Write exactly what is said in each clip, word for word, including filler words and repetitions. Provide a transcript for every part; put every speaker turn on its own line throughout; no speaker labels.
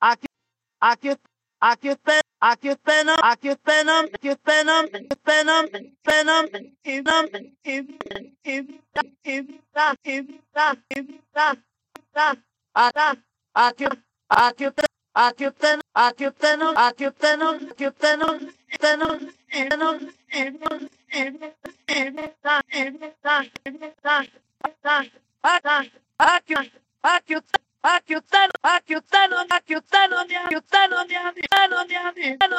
aquí, aquí, aquí usted, aquí usted no, aquí usted no, aquí usted no, usted no, usted no, y no, y, y, y, y, y, acá, aquí, aquí usted, aquí usted, aquí usted no, aquí usted no, aquí usted no, usted no, y no, y no, y no, y no, y no, acá, aquí, aquí usted. Aquí usted, aquí usted no, aquí usted no, aquí usted no, aquí usted no, aquí usted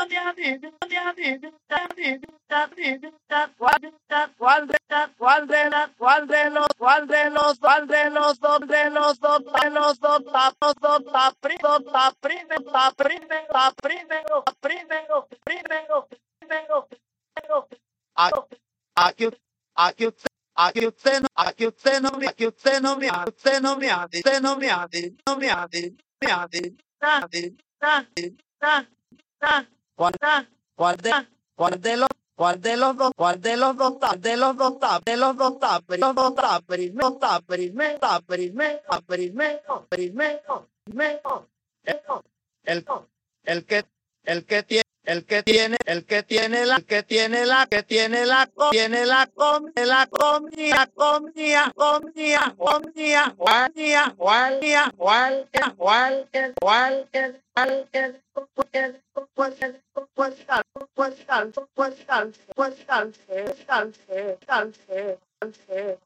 no, ¿cuál de, cuál de, cuál de los, cuál de los, cuál de los dos, de los dos, de los dos, los dos, la primero, la primero, la primero, la primero, primero, primero, primero, primero, aquí, aquí usted. Aquí usted no, aquí usted no me, aquí usted no me, usted no me ade, usted no me ade, no me ade, me ade, ade, ade, ade, ¿cuál, cuál de, cuál de los, cuál de los dos, cuál de los dos, de los dos, de los dos, los dos, primero, primero, primero, primero, primero, primero, el, el que, el que tiene. El que tiene, el que tiene la, que tiene la, que tiene la, tiene la com, la comida, comida, comida, comida, comida, comida, cualquier, cualquier, cualquier, cualquier, cualquier, cualquier, cualquier, cualquier, cualquier, cualquier, cualquier, cualquier,